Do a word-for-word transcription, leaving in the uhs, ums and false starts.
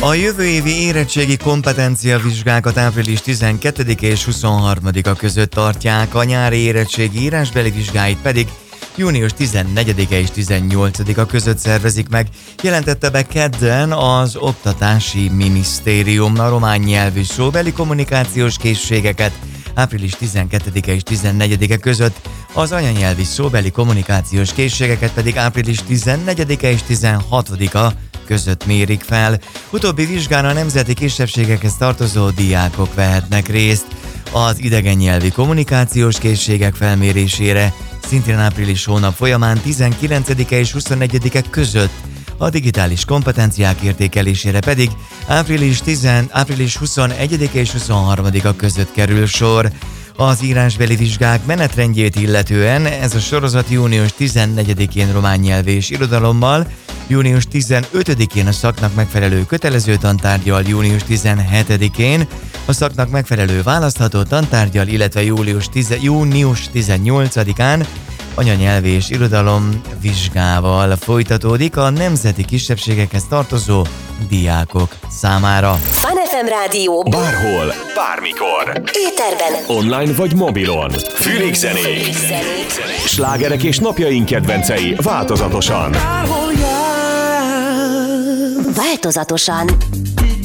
A jövő évi érettségi kompetencia vizsgákat április tizenkettedike és huszonharmadika között tartják, a nyári érettségi írásbeli vizsgáit pedig június tizennegyedike és tizennyolcadika között szervezik meg, jelentette be kedden az Oktatási Minisztérium. A román nyelvű szóbeli kommunikációs készségeket április tizenkettedike és tizennegyedike között, az anyanyelvi szóbeli kommunikációs készségeket pedig április tizennegyedike és tizenhatodika között mérik fel. Utóbbi vizsgán a nemzeti kisebbségekhez tartozó diákok vehetnek részt. Az idegen nyelvi kommunikációs készségek felmérésére szintén április hónap folyamán tizenkilencedike és huszonegyedike között, a digitális kompetenciák értékelésére pedig április, tíz, április huszonegyedike és huszonharmadika között kerül sor. Az írásbeli vizsgák menetrendjét illetően ez a sorozat június tizennegyedikén román nyelv és irodalommal, június tizenötödikén a szaknak megfelelő kötelező tantárggyal, június tizenhetedikén a szaknak megfelelő választható tantárggyal, illetve július, tíz, június tizennyolcadikán anyanyelv és irodalom vizsgával folytatódik a nemzeti kisebbségekhez tartozó diákok számára. Fun ef em Rádió. Bárhol, bármikor. Éterben. Online vagy mobilon. Fülig zenék. Slágerek és napjaink kedvencei változatosan. Változatosan.